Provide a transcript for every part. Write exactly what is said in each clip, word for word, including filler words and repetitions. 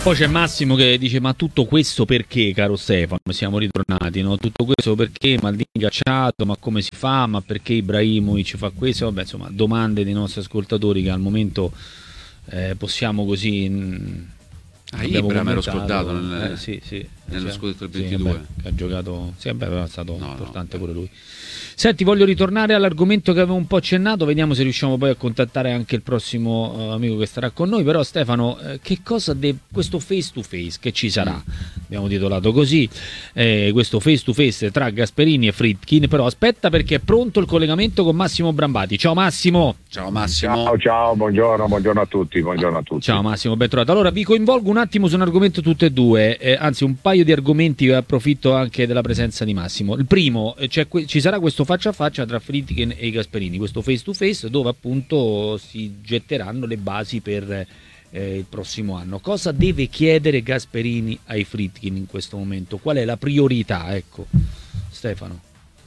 Poi c'è Massimo che dice: ma tutto questo perché, caro Stefano? Siamo ritornati, no? Tutto questo perché? Maldini cacciato, ma come si fa? Ma perché Ibrahimovic fa questo? Vabbè, insomma, domande dei nostri ascoltatori che al momento eh, possiamo così... Mh, Ah, Ibra me l'ho scordato nel, eh, sì, sì, nello cioè, scudetto del sì, ventidue. vabbè, che ha giocato, sì, vabbè, è stato no, importante no, pure lui. Senti, voglio ritornare all'argomento che avevo un po' accennato, vediamo se riusciamo poi a contattare anche il prossimo uh, amico che starà con noi. Però Stefano, eh, che cosa de- questo face to face che ci sarà, mm. abbiamo titolato così, eh, questo face to face tra Gasperini e Friedkin. Però aspetta, perché è pronto il collegamento con Massimo Brambati. Ciao Massimo. Ciao Massimo. Ciao, ciao, buongiorno, buongiorno a tutti, buongiorno a tutti. Ciao Massimo, ben trovato. Allora vi coinvolgo un attimo su un argomento tutte e due, eh, anzi un paio di argomenti, approfitto anche della presenza di Massimo. Il primo, eh, cioè, ci sarà questo faccia a faccia tra Friedkin e Gasperini, questo face to face, dove appunto si getteranno le basi per eh, il prossimo anno. Cosa deve chiedere Gasperini ai Friedkin in questo momento? Qual è la priorità? Ecco, Stefano.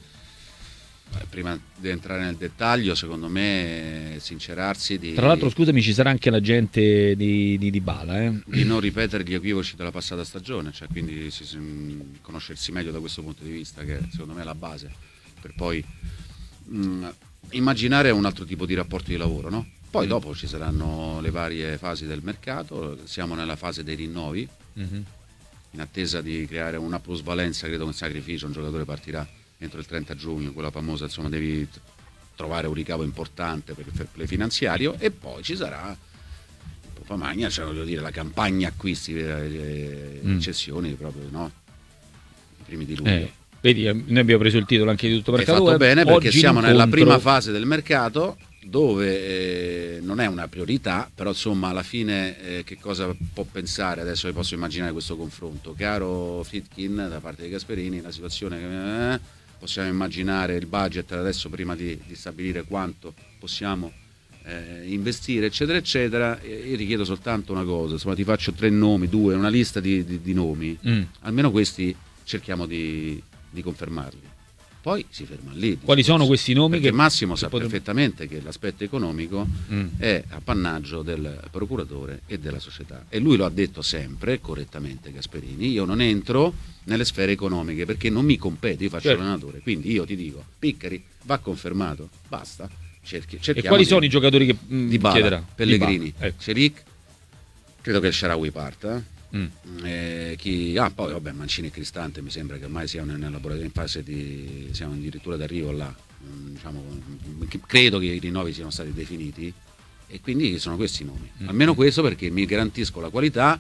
Prima di entrare nel dettaglio, secondo me sincerarsi di... Tra l'altro, scusami, ci sarà anche l'agente di, di Dybala, eh? di non ripetere gli equivoci della passata stagione, cioè quindi si, si, conoscersi meglio da questo punto di vista, che secondo me è la base per poi mh, immaginare un altro tipo di rapporto di lavoro, no? Poi mm. dopo ci saranno le varie fasi del mercato, siamo nella fase dei rinnovi, mm-hmm. in attesa di creare una plusvalenza. Credo che un sacrificio, un giocatore partirà entro il trenta giugno, quella famosa, insomma, devi trovare un ricavo importante per il fair play finanziario, e poi ci sarà Magna, cioè, voglio dire, la campagna acquisti e eh, cessioni proprio, no? I primi di luglio. Eh, vedi, noi abbiamo preso il titolo anche di tutto Hai mercato. fatto bene, perché oggi siamo l'incontro... nella prima fase del mercato, dove eh, non è una priorità, però insomma alla fine eh, che cosa può pensare? Adesso vi posso immaginare questo confronto. Caro Friedkin, da parte di Gasperini, la situazione che... Eh, possiamo immaginare il budget adesso, prima di, di stabilire quanto possiamo eh, investire, eccetera eccetera. Io ti chiedo soltanto una cosa, insomma, ti faccio tre nomi, due, una lista di, di, di nomi, mm. almeno questi cerchiamo di, di confermarli, poi si ferma lì. Quali sono questi nomi? Perché che Massimo sa potremmo... perfettamente che l'aspetto economico mm. è appannaggio del procuratore e della società, e lui lo ha detto sempre correttamente, Gasperini: io non entro nelle sfere economiche perché non mi compete, io faccio certo. l'allenatore, quindi io ti dico, Piccari va confermato, basta. Cerchi, e quali di, sono i giocatori che mh, Dybala, chiederà? Pellegrini, ecco. Celic, credo che il Shaarawy parta, mm. eh, chi, ah, poi vabbè, Mancini e Cristante mi sembra che ormai siamo in, in fase di, siamo addirittura d'arrivo là, mm, diciamo, credo che i rinnovi siano stati definiti, e quindi sono questi i nomi, mm. almeno questo, perché mi garantisco la qualità.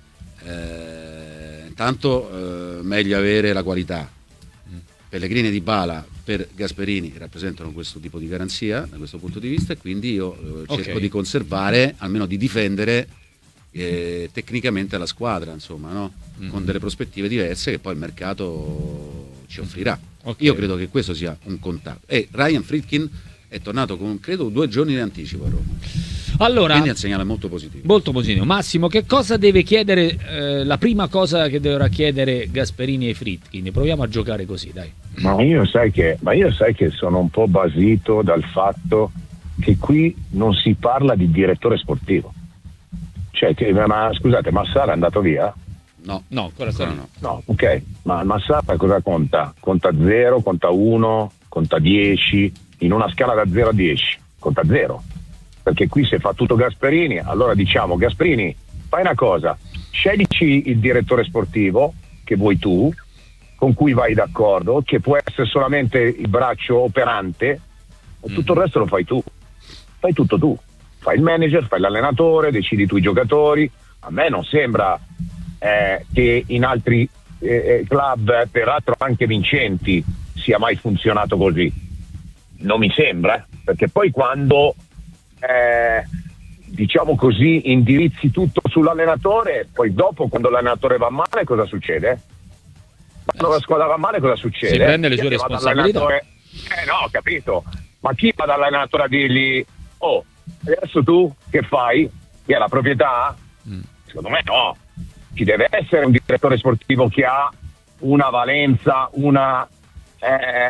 eh, intanto eh, meglio avere la qualità. mm. Pellegrini e Dybala per Gasperini rappresentano questo tipo di garanzia da questo punto di vista, e quindi io eh, cerco okay. di conservare, almeno di difendere eh, tecnicamente la squadra, insomma, no? mm. con delle prospettive diverse che poi il mercato ci offrirà. Okay. Io credo che questo sia un contatto. E Ryan Friedkin è tornato con, credo, due giorni di anticipo a Roma. Allora, quindi è un segnale molto positivo. Molto positivo. Massimo, che cosa deve chiedere, eh, la prima cosa che dovrà chiedere Gasperini ai Friedkin? Proviamo a giocare così, dai. Ma io sai che, ma io sai che sono un po' basito dal fatto che qui non si parla di direttore sportivo. Cioè, che, ma scusate, Massara è andato via? No, no, ancora sta no. No, ok, ma Massara cosa conta? Conta zero, conta uno, conta dieci, in una scala da zero a dieci, conta zero. Perché qui se fa tutto Gasperini, allora diciamo: Gasperini, fai una cosa, sceglici il direttore sportivo che vuoi tu, con cui vai d'accordo, che può essere solamente il braccio operante, e tutto il resto lo fai tu, fai tutto tu, fai il manager, fai l'allenatore, decidi tu i giocatori. A me non sembra eh, che in altri eh, club, peraltro anche vincenti, sia mai funzionato così, non mi sembra, perché poi quando Eh, diciamo così, indirizzi tutto sull'allenatore, poi dopo, quando l'allenatore va male, cosa succede? Quando la squadra va male, cosa succede? Si prende le sue responsabilità. Eh no, ho capito, ma chi va dall'allenatore a dirgli: oh, adesso tu che fai? Chi è la proprietà? Mm. Secondo me no, ci deve essere un direttore sportivo che ha una valenza, una eh,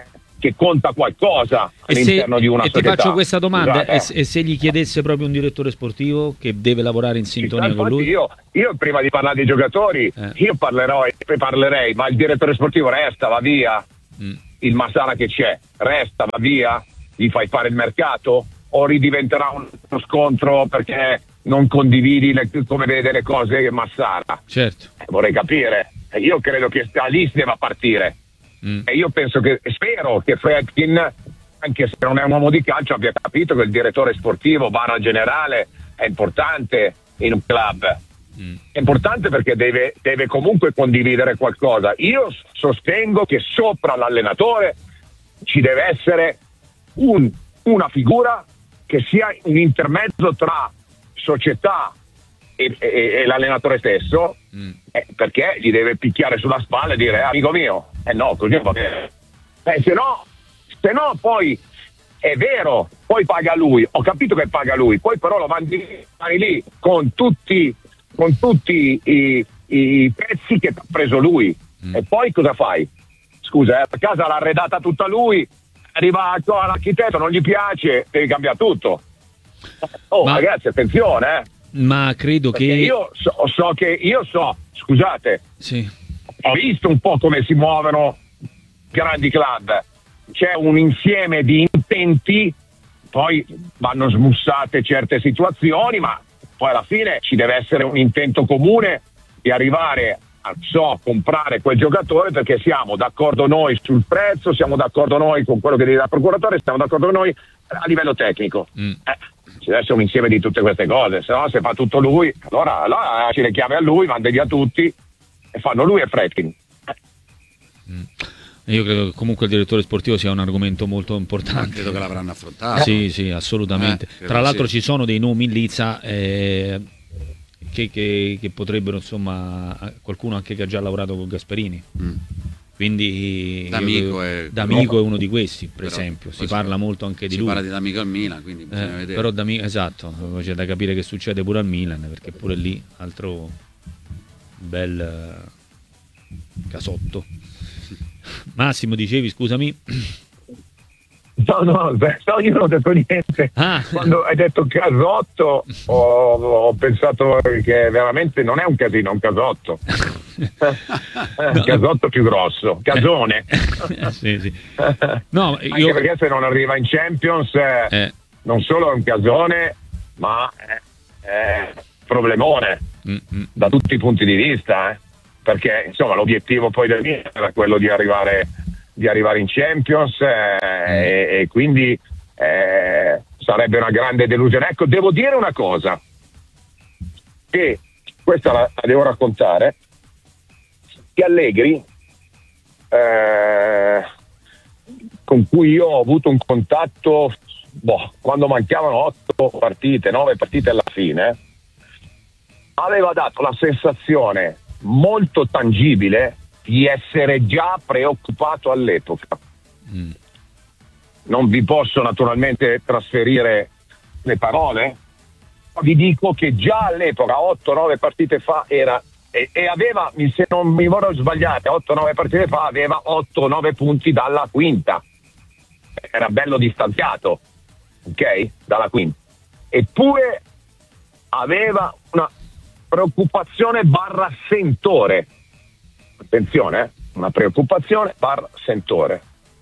che conta qualcosa E, se, all'interno di una e ti società. faccio questa domanda, Scusate, e, eh. se- e se gli chiedesse proprio un direttore sportivo che deve lavorare in sintonia con Infatti lui? Io, io prima di parlare dei giocatori, Eh. io parlerò, parlerei, ma il direttore sportivo resta, va via, Mm. il Massara che c'è, resta, va via, gli fai fare il mercato o ridiventerà un- uno scontro perché non condividi le- come vede le cose Massara? Certo. Eh, vorrei capire. Eh, Io credo che Alice debba partire. Mm. E io penso che, spero che Fredkin, anche se non è un uomo di calcio, abbia capito che il direttore sportivo, barra generale, è importante in un club. Mm. È importante perché deve, deve comunque condividere qualcosa. Io sostengo che sopra l'allenatore ci deve essere un- una figura che sia un intermezzo tra società e, e- e l'allenatore stesso, Mm. eh, perché gli deve picchiare sulla spalla e dire: amico mio, eh no, così non va bene. Eh, se no, se no poi è vero, poi paga lui, ho capito che paga lui, poi però lo mandi mandi lì con tutti, con tutti i, i pezzi che ha preso lui. Mm. E poi cosa fai? Scusa, eh, la casa l'ha arredata tutta lui, arriva qua l'architetto, non gli piace, devi cambiare tutto. Oh Ma- ragazzi, attenzione, eh. Ma credo Perché che... io so, so che io so, scusate, Sì. ho visto un po' come si muovono grandi club. C'è un insieme di intenti, poi vanno smussate certe situazioni, ma poi alla fine ci deve essere un intento comune di arrivare a so comprare quel giocatore, perché siamo d'accordo noi sul prezzo, siamo d'accordo noi con quello che dice il procuratore, siamo d'accordo noi a livello tecnico. Mm. Eh, ci deve essere un insieme di tutte queste cose, se no se fa tutto lui, allora, allora ci le chiave a lui, manda via tutti e fanno lui e Fredkin. Io credo che comunque il direttore sportivo sia un argomento molto Ma importante. credo che l'avranno affrontato. Sì, sì, assolutamente. Eh, credo Tra l'altro sì. ci sono dei nomi in Lizza eh, che, che- che potrebbero, insomma, qualcuno anche che ha già lavorato con Gasperini. Mm. Quindi D'Amico io- è- D'Amico è uno di questi, per Però esempio. Si poi parla molto anche di si lui. parla di D'Amico al Milan, quindi bisogna Eh, vedere. però D'Amico, esatto, poi c'è da capire che succede pure al Milan, perché pure lì altro bel eh, casotto. Massimo, dicevi, scusami. No, no, beh, no, io non ho detto niente. Ah. Quando hai detto casotto ho, ho pensato che veramente non è un casino, è un casotto. Un casotto più grosso, casone. Sì, sì. No, Anche io... perché se non arriva in Champions eh, Eh. non solo è un casone, ma è, è problemone Mm, mm. da tutti i punti di vista, eh. Perché insomma l'obiettivo poi del Milan era quello di arrivare di arrivare in Champions eh, e, e quindi eh, sarebbe una grande delusione. Ecco, devo dire una cosa che questa la, la devo raccontare, che Allegri eh, con cui io ho avuto un contatto boh, quando mancavano otto partite, nove partite alla fine, aveva dato la sensazione molto tangibile di essere già preoccupato all'epoca. Mm. Non vi posso naturalmente trasferire le parole, ma vi dico che già all'epoca, otto nove partite fa, era e, e aveva, se non mi vorrò sbagliare, otto nove partite fa aveva otto nove punti dalla quinta. Era bello distanziato, ok? Dalla quinta. Eppure aveva una preoccupazione barra sentore. Attenzione, eh? Una preoccupazione barra sentore.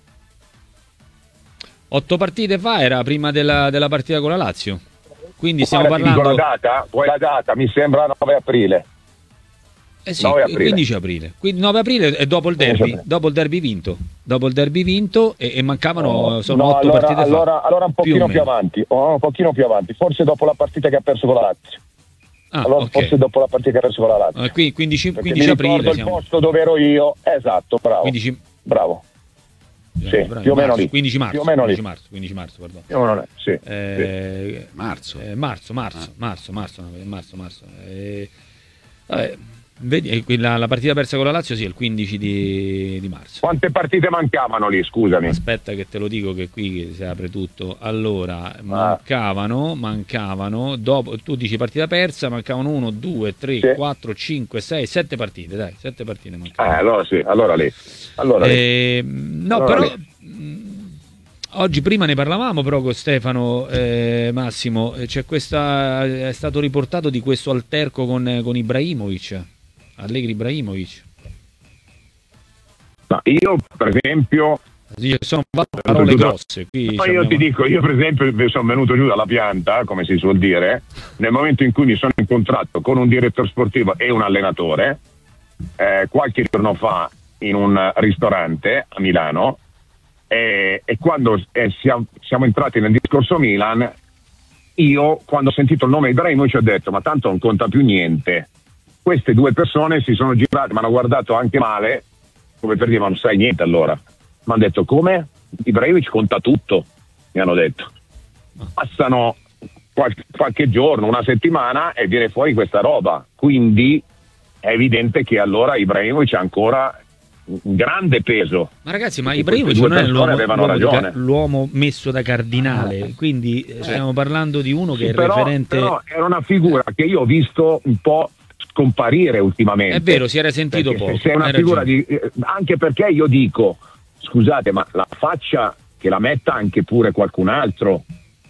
Otto partite fa era prima della, della partita con la Lazio. Quindi stiamo Guarda, ti dico parlando... la data? Vuoi la data? Mi sembra nove aprile. Eh sì, nove aprile. quindici aprile. Quindi nove aprile è dopo il quindici derby, aprile. dopo il derby vinto. Dopo il derby vinto e, e mancavano No, sono no, otto allora, partite allora, fa. allora un Più o pochino più, meno. avanti, oh, un pochino più avanti, forse dopo la partita che ha perso con la Lazio. Ah, allora ok. forse dopo la partita che ha perso con la Lazio. Eh, qui- quindici, Perché quindici mi ricordo aprile il siamo. posto dove ero io. Esatto, bravo. quindici, Bravo. eh, Sì, bravi, più o meno marzo, lì. quindici marzo, Più o meno lì. quindici marzo, quindici marzo, pardon. Io non è, sì. Eh, Marzo. eh, marzo, marzo, Ah. marzo, marzo, no, marzo, marzo. Eh, vabbè, vedi, eh, qui la, la partita persa con la Lazio sì, è il quindici di, di marzo. Quante partite mancavano lì, scusami? Aspetta che te lo dico che qui si apre tutto. Allora, mancavano, mancavano, dopo, tu dici partita persa, mancavano uno, due, tre, Sì. quattro, cinque, sei, sette partite, dai, sette partite Eh, mancavano. allora sì, allora lì. Allora lì. Eh, no, Allora però lì. mh, oggi prima ne parlavamo però con Stefano, eh, Massimo, c'è questa, è stato riportato di questo alterco con, con Ibrahimovic, Allegri Ibrahimovic. No, io per esempio sono parole grosse qui, no, io ti dico, io per esempio sono venuto giù dalla pianta, come si suol dire, nel momento in cui mi sono incontrato con un direttore sportivo e un allenatore eh, qualche giorno fa in un ristorante a Milano, e, e quando eh, siamo, siamo entrati nel discorso Milan, io quando ho sentito il nome Ibrahimovic ho detto ma tanto non conta più niente. Queste due persone si sono girate, mi hanno guardato anche male, come per dire ma non sai niente allora. Mi hanno detto come? Ibrahimovic conta tutto, mi hanno detto. Passano qualche, qualche giorno, una settimana e viene fuori questa roba, quindi è evidente che allora Ibrahimovic ha ancora un grande peso. Ma ragazzi, ma Ibrahimovic non è l'uomo, l'uomo, l'uomo messo da cardinale, quindi eh. stiamo parlando di uno che sì, è però, referente. Però era una figura che io ho visto un po' scomparire ultimamente. È vero, si era sentito perché poco. Se è una figura di, anche perché io dico, scusate, ma la faccia che la metta anche pure qualcun altro,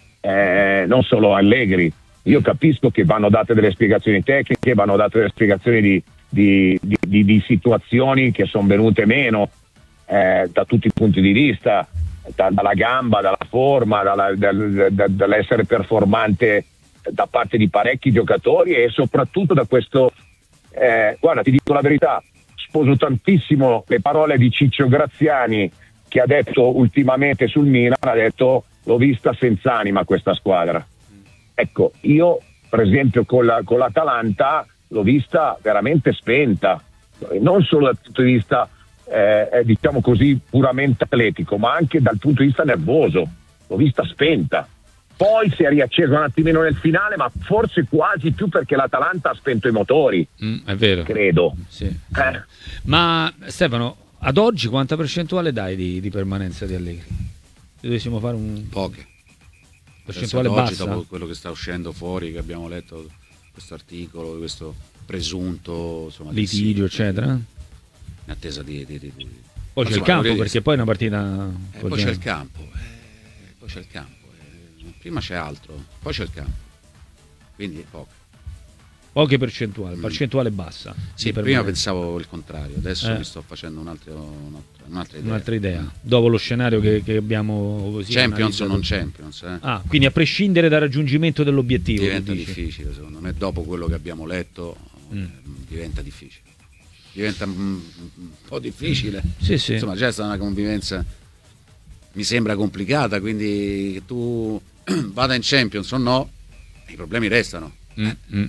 eh, non solo Allegri. Io capisco che vanno date delle spiegazioni tecniche, vanno date delle spiegazioni di Di, di, di situazioni che sono venute meno eh, da tutti i punti di vista, da, dalla gamba, dalla forma, dalla, dal, da, dall'essere performante da parte di parecchi giocatori e soprattutto da questo eh, guarda, ti dico la verità, sposo tantissimo le parole di Ciccio Graziani che ha detto ultimamente sul Milan, ha detto l'ho vista senza anima questa squadra. Ecco, io per esempio con, la, con l'Atalanta l'ho vista veramente spenta, non solo dal punto di vista eh, diciamo così puramente atletico, ma anche dal punto di vista nervoso, l'ho vista spenta. Poi si è riacceso un attimino nel finale, ma forse quasi più perché l'Atalanta ha spento i motori. Mm, è vero. Credo. Sì. Eh. Ma Stefano, ad oggi quanta percentuale dai di, di permanenza di Allegri? Se dovessimo fare un... Poche. Percentuale oggi, bassa? Dopo quello che sta uscendo fuori, che abbiamo letto questo articolo, questo presunto insomma, litigio, eccetera, in attesa di, di, di, di... poi c'è il campo di... perché poi è una partita eh, poi c'è il campo eh, poi c'è il campo eh, prima c'è altro, poi c'è il campo, quindi poche poche percentuali, mm. percentuale bassa. Sì, prima pensavo il contrario, adesso eh. mi sto facendo un altro, un'altra, un'altra idea, un'altra idea. Dopo lo scenario che, che abbiamo così Champions o non Champions eh. Ah, quindi a prescindere dal raggiungimento dell'obiettivo diventa difficile, secondo me dopo quello che abbiamo letto mm. eh, diventa difficile diventa un, un po' difficile sì, sì. Insomma già è stata una convivenza mi sembra complicata, quindi che tu vada in Champions o no i problemi restano. mm, mm.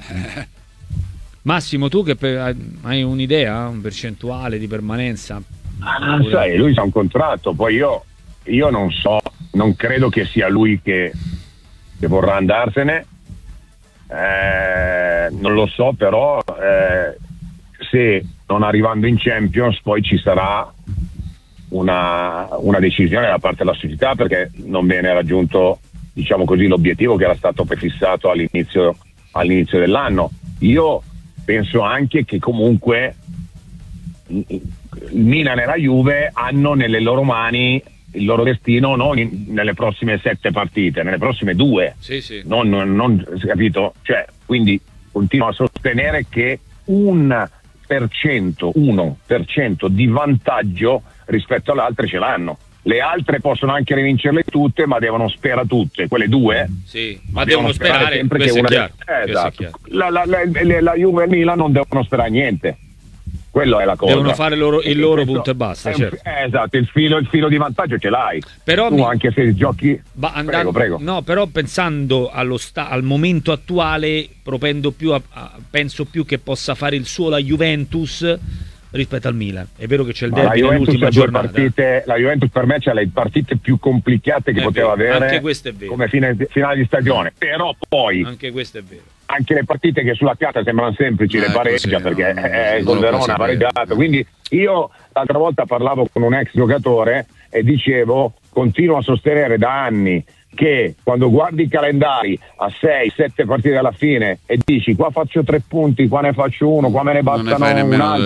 Massimo, tu che per, hai un'idea, un percentuale di permanenza? Ah, sai, lui c'ha un contratto, poi io, io non so, non credo che sia lui che, che vorrà andarsene, eh, non lo so, però eh, se non arrivando in Champions poi ci sarà una, una decisione da parte della società perché non viene raggiunto, diciamo così, l'obiettivo che era stato prefissato all'inizio, all'inizio dell'anno. Io penso anche che comunque il Milan e la Juve hanno nelle loro mani il loro destino non in, nelle prossime sette partite, nelle prossime due. Sì, sì. Non, non, capito? Cioè, quindi continuo a sostenere che un per cento, uno per cento di vantaggio rispetto alle altre ce l'hanno. Le altre possono anche rivincerle tutte, ma devono sperare tutte, quelle due. Sì, ma devono, devono sperare, sperare sempre che una chiaro, eh, esatto. la, la, la, la, la Juve e il Milan non devono sperare niente. Quello è la cosa. Devono fare loro, il loro punto e basta. Certo. Eh, esatto, il filo, il filo di vantaggio ce l'hai. Però tu mi... anche se giochi. Ba, andando... prego, prego. No, però pensando allo sta... al momento attuale, propendo più a... A... penso più che possa fare il suo la Juventus rispetto al Milan. È vero che c'è il derby nell'ultima giornata. Partite, la Juventus per me c'ha le partite più complicate che è poteva vero. avere. Anche questo è vero. Come fine, finale di stagione. Però poi. Anche questo è vero. Anche le partite che sulla carta sembrano semplici, eh, le pareggia così, perché no, eh, col Verona ha pareggiato. Quindi io l'altra volta parlavo con un ex giocatore e dicevo, continuo a sostenere da anni che quando guardi i calendari a sei sette partite alla fine e dici qua faccio tre punti, qua ne faccio uno, qua me ne bastano un'altra,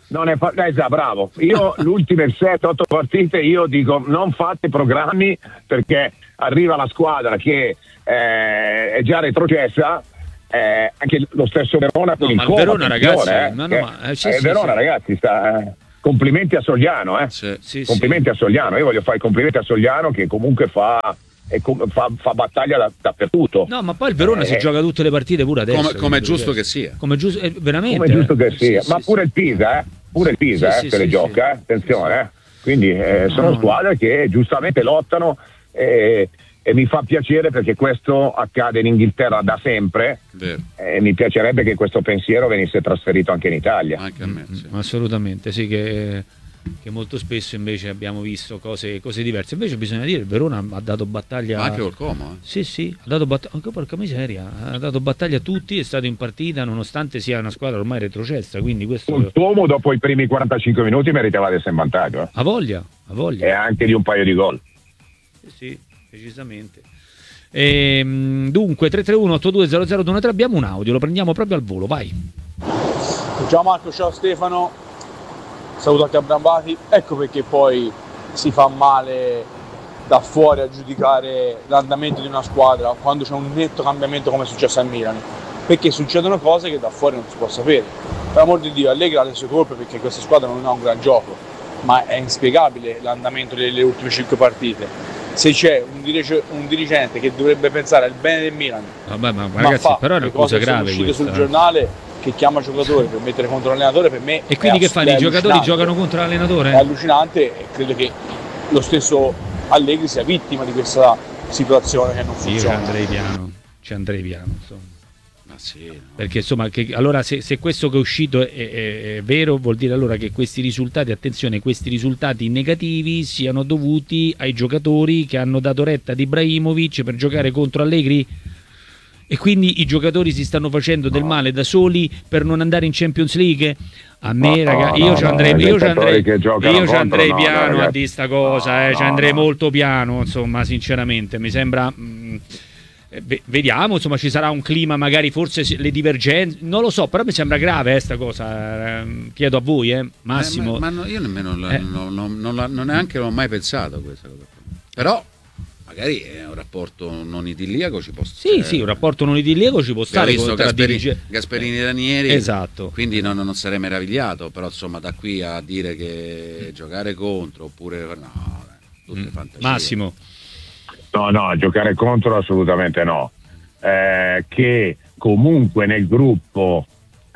non è fa- esatto, bravo. Io le ultime sette otto partite io dico non fate programmi, perché arriva la squadra che eh, è già retrocessa. Eh, anche lo stesso Verona con no, il ma il coma, Verona ragazzi, eh, ma no, che, ma, eh, sì, eh, sì, Verona sì. ragazzi sta, eh, complimenti a Sogliano, eh. Sì. Sì, complimenti sì. a Sogliano, io voglio fare i complimenti a Sogliano che comunque fa, e com- fa, fa battaglia da, dappertutto. No, ma poi il Verona Eh, si gioca tutte le partite pure adesso. Come, come è capito? giusto che sia. Come giusto, eh, veramente. come è giusto che eh. sia, Sì, ma sì, pure sì. il Pisa, eh, pure il Pisa Sì, eh, sì, se sì, le gioca, sì. eh. attenzione, Sì, sì. eh. Quindi eh, sono no. squadre che giustamente lottano e, e mi fa piacere perché questo accade in Inghilterra da sempre. Vero. E mi piacerebbe che questo pensiero venisse trasferito anche in Italia. Anche a me, sì. Assolutamente, sì, che, che molto spesso invece abbiamo visto cose, cose diverse. Invece bisogna dire, il Verona ha dato battaglia. Ma anche col Como, eh. Sì, sì, ha dato battaglia, anche porca miseria, ha dato battaglia a tutti, è stato in partita nonostante sia una squadra ormai retrocessa, quindi questo... Il Como dopo i primi quarantacinque minuti meritava di essere in vantaggio, eh. Ha voglia, ha voglia. E anche di un paio di gol. Sì, sì, decisamente. Ehm, dunque, tre tre uno otto due zero zero due tre, abbiamo un audio, lo prendiamo proprio al volo, vai. Ciao Marco, ciao Stefano, saluto anche a Brambati. Ecco perché poi si fa male da fuori a giudicare l'andamento di una squadra quando c'è un netto cambiamento come è successo al Milan, perché succedono cose che da fuori non si può sapere. Per amor di Dio, Allegri ha le sue colpe perché questa squadra non ha un gran gioco, ma è inspiegabile l'andamento delle ultime cinque partite. Se c'è un, dirige- un dirigente che dovrebbe pensare al bene del Milan, Vabbè, ma, ma ragazzi, fa però è una le cosa cose che sono grave uscite questa. sul giornale, che chiama giocatori per mettere contro l'allenatore, per me E quindi è che ass- fanno? è I giocatori allucinante. giocano contro È l'allenatore? allucinante e credo che lo stesso Allegri sia vittima di questa situazione che non Io ci funziona. andrei piano, ci andrei piano, insomma. Ma sì, no. Perché insomma, che, allora se, se questo che è uscito è, è- è vero, vuol dire allora che questi risultati, attenzione, questi risultati negativi siano dovuti ai giocatori che hanno dato retta ad Ibrahimovic per giocare contro Allegri? E quindi i giocatori si stanno facendo del male da soli per non andare in Champions League? A me, No, raga, no, io ci no, andrei, i io ci giocatori andrei, che giocano io ci contro, andrei no, piano no, a ragazzi. di sta cosa, No, eh, ci no, andrei no. molto piano, insomma, sinceramente, mi sembra... mh, eh, ve- vediamo, insomma, ci sarà un clima, magari forse si- le divergenze, non lo so, però mi sembra grave eh, sta cosa, ehm, chiedo a voi, eh, Massimo. Eh, ma, ma no, io nemmeno la- Eh. non, non- non la- non neanche l'ho mai pensato a questa cosa qua. Però magari è un rapporto non idilliaco, ci può Sì, sì, un rapporto non idilliaco ci può Abbiamo stare visto tra Gasperini, dirige- Gasperini e Ranieri, Esatto. quindi non, non sarei meravigliato, però insomma da qui a dire che giocare contro oppure no, dai, tutte fantasie. Massimo. No, no, giocare contro assolutamente no. Eh, che comunque nel gruppo,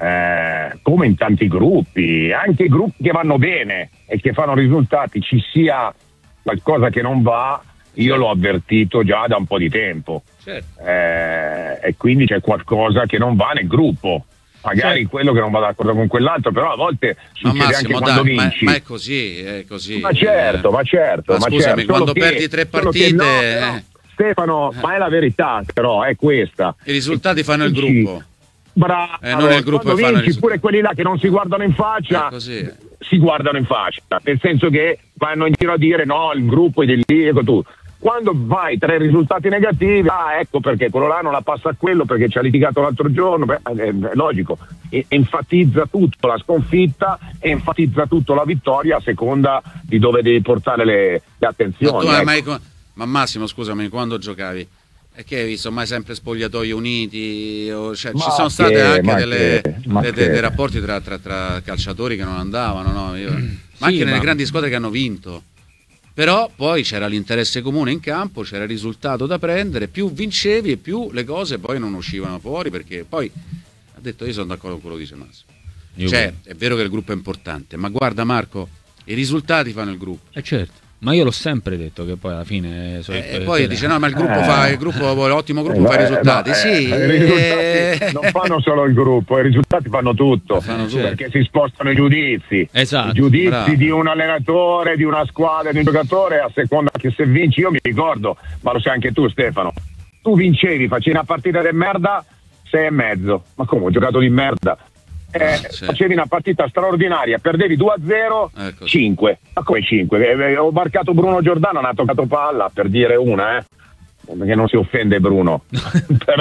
eh, come in tanti gruppi, anche i gruppi che vanno bene e che fanno risultati, ci sia qualcosa che non va, io l'ho avvertito già da un po' di tempo. Certo. Eh, e quindi c'è qualcosa che non va nel gruppo. Magari Certo. quello che non va d'accordo con quell'altro, però a volte Ma succede Massimo, anche quando dai, ma, vinci. ma è così, è così. Ma certo, eh. ma certo. Ma ma scusami, certo. quando Solo che- perdi tre solo che partite, no, però, eh. Stefano, ma è la verità, però è questa. I risultati fanno il Vinci. gruppo. Bravo, Eh, non il gruppo quando che fanno i vinci, risultati. pure quelli là che non si guardano in faccia, È così. si guardano in faccia, nel senso che vanno in giro a dire no, il gruppo è di lì, ecco tu. Quando vai tra i risultati negativi, ah ecco perché quello là non la passa a quello perché ci ha litigato l'altro giorno, beh, è, è logico, e, enfatizza tutto la sconfitta e enfatizza tutto la vittoria a seconda di dove devi portare le, le Ma, attenzioni. tu hai ecco. mai co- ma Massimo, scusami, quando giocavi? E che hai visto mai sempre spogliatoi uniti? O- cioè, Ma ci sono state che- anche ma delle, che- ma de- de- che- dei rapporti tra, tra- tra calciatori che non andavano, no? Io- ma anche sì, nelle ma- grandi squadre che hanno vinto. Però poi c'era l'interesse comune in campo, c'era il risultato da prendere, più vincevi e più le cose poi non uscivano fuori, perché poi ha detto io sono d'accordo con quello che dice Massimo. Io Cioè, è vero che il gruppo è importante, ma guarda Marco, i risultati fanno il gruppo. Eh certo, ma io l'ho sempre detto che poi alla fine... so- E eh, poi eh, dice no, ma il gruppo Eh. fa il gruppo, l'ottimo gruppo Eh, fa i beh, risultati. no, Sì, eh, i eh, risultati non fanno solo il gruppo, i risultati fanno tutto, Fanno tutto. perché si spostano i giudizi. Esatto, I giudizi bravo. di un allenatore, di una squadra, di un giocatore, a seconda che se vinci, io mi ricordo, ma lo sai anche tu Stefano, tu vincevi, facevi una partita di merda, sei e mezzo, ma come, ho giocato di merda? Eh, Sì. facevi una partita straordinaria, perdevi due a zero, Ecco. cinque, ma come cinque? Eh, eh, ho marcato Bruno Giordano, non ha toccato palla, per dire una, eh, perché non si offende Bruno, però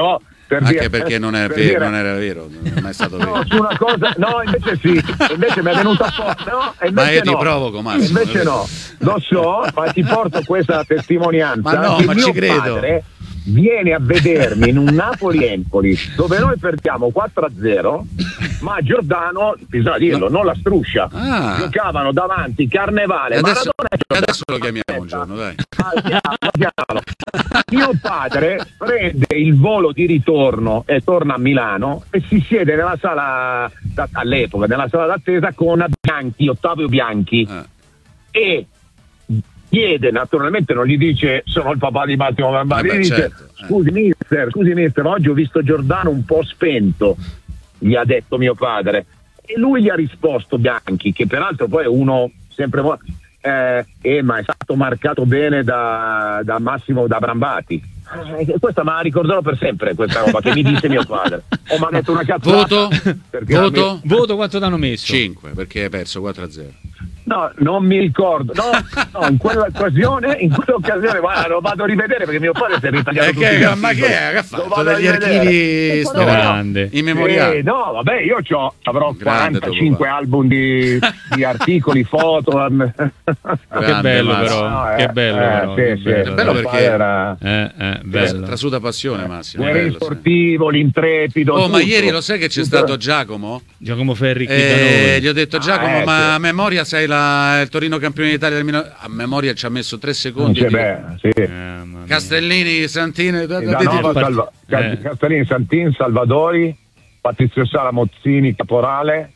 Per Anche dire- perché non, è per vero, dire- non era vero, non è mai stato No, vero. su una cosa, no, invece sì, invece mi è venuta fuori, no, e Ma invece io ti no. provoco, Massimo. Invece no, lo so, ma ti porto questa testimonianza. Ma no, che ma mio ci credo. padre viene a vedermi in un Napoli-Empoli dove noi perdiamo quattro a zero, ma Giordano, bisogna dirlo, non la struscia. Ah. Giocavano davanti Carnevale, E adesso, Maradona e e Giordano. adesso lo chiamiamo un giorno, dai. Ah, chiaro, chiaro. Mio padre prende il volo di ritorno e torna a Milano e si siede nella sala da- all'epoca, nella sala d'attesa con Bianchi, Ottavio Bianchi, Eh. e chiede, naturalmente non gli dice sono il papà di Massimo Brambati, Eh beh, gli dice certo, eh. scusi mister, scusi mister, oggi ho visto Giordano un po' spento, gli ha detto mio padre, e lui gli ha risposto, Bianchi, che peraltro poi è uno sempre mo- eh, eh, ma è stato marcato bene da, da Massimo da Brambati. Eh, questa me la ricorderò per sempre, questa roba che mi disse mio padre. O mi ha detto una cazzata. Voto? perché Voto? Voto quanto t'hanno messo? cinque, perché hai perso quattro a zero. No, non mi ricordo. No, no, in quell'occasione, in quell'occasione, guarda, lo vado a rivedere perché mio padre si è ritagliato Eh, tutti che- gli ma articoli. che è? Che ha Lo fatto? vado a Degli rivedere. archivi E storici? Grande. Immemoriali. Eh, no, vabbè, io c'ho, avrò Grande quarantacinque tuo album di, di articoli, foto. ehm. Che Grande, bello Massimo. però, No, eh, che bello eh, però, sì, che sì. bello, È bello dai. perché- Era Eh, eh, bello. Trasuda passione, Massimo. guerriero bello, sì. sportivo, l'intrepido. Oh, ma tutto. ieri lo sai che c'è Tutto. stato Giacomo? Giacomo Ferri qui da Eh, noi. gli ho detto Giacomo, Ah, eh, ma sì. a memoria sei la, il Torino campione d'Italia del mino- a memoria ci ha messo tre Non secondi. c'è, e dico, beh, sì. Eh, mamma mia. Castellini, Santini, da- da- Danova, da- Salva- Ca- Eh. Castellini, Santin, Salvadori, Patrizio Sala, Mozzini, Caporale,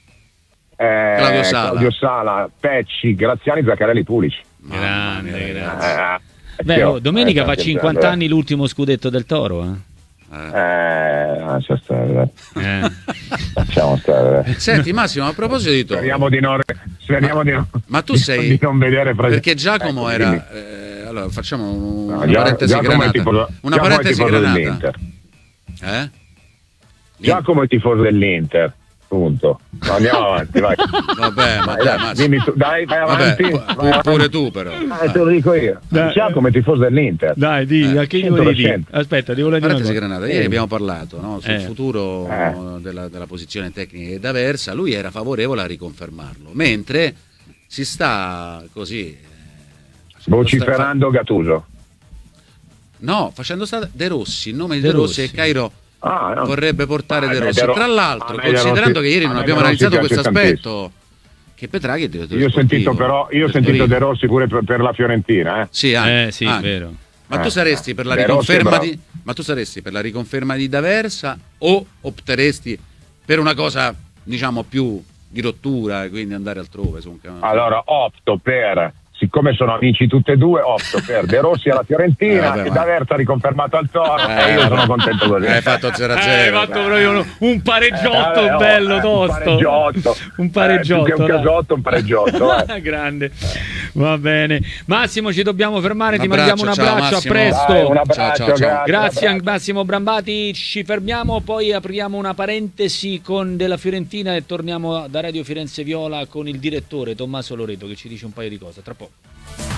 eh, Claudio Sala. Claudio Sala, Pecci, Graziani, Zaccarelli, Pulici. Mamma Grande, mia, grande. ragazzi. Eh, Beh, sì, oh, domenica eh, fa tanti cinquanta grandi, anni l'ultimo scudetto del Toro. Eh. Eh. Eh, lascia stare, Eh. lasciamo stare. Senti Massimo, a proposito di Toro, Speriamo di non, speriamo di non, ma tu di sei non vedere fra- perché Giacomo Ecco, era dimmi. eh, allora facciamo un- No, una Gia- parentesi Giacomo è granata. tifoso- Una Giacomo è parentesi tifoso granata. dell'Inter. Eh? Giacomo è tifoso dell'Inter, punto. No, andiamo avanti, vai. Vabbè, ma Vai, dai, dai, Massimo. dimmi tu, dai, vai Vabbè, avanti. pu- vai pu- avanti. pure tu però. Eh, te lo dico io. Dai. Giacomo è tifoso dell'Inter. Dai, di, Eh, a che gli volevi dire? cento per cento. Aspetta, ti volevo dire una Parentesi cosa. granata. Ieri abbiamo parlato, no, sul Eh. futuro Eh. della, della posizione tecnica di D'Aversa. Lui era favorevole a riconfermarlo, mentre si sta così eh, facendo Vociferando Gattuso. sta- no, facendo sta De Rossi, il nome di De De Rossi, Rossi. e Cairo Ah, no. vorrebbe portare Ah, De a me Rossi. De Ro- Tra l'altro, a me De considerando Rossi- che ieri a non me abbiamo De Rossi analizzato questo piace aspetto, che Petraghi è direttore Io ho sentito sportivo però, io ho del sentito Torino. De Rossi pure per, per la Fiorentina, eh. Sì, anche, Eh sì, anche. vero. Ma tu Eh, saresti per la De Rossi riconferma però- di ma tu saresti per la riconferma di D'Aversa o opteresti per una cosa diciamo più di rottura e quindi andare altrove su un canale? Allora opto per, siccome sono amici tutte e due, opto per De Rossi alla Fiorentina Eh, vabbè, e ma- D'Aversa riconfermato al Toro Eh, e io sono vabbè. contento così. Hai fatto zero a Eh, zero. hai fatto proprio un, un pareggiotto Eh, vabbè, oh, bello, eh, tosto. Un pareggiotto. Un pareggiotto. Eh, più che un dai. casotto, un pareggiotto. eh. Grande. Va bene. Massimo, ci dobbiamo fermare, Un ti mandiamo un abbraccio, ciao, abbraccio, Massimo. a presto. Dai, un Ciao, abbraccio, ciao, ciao. grazie. Grazie a abbraccio. Massimo Brambati, ci fermiamo, poi apriamo una parentesi con della Fiorentina e torniamo da Radio Firenze Viola con il direttore Tommaso Loreto che ci dice un paio di cose. Tra poco.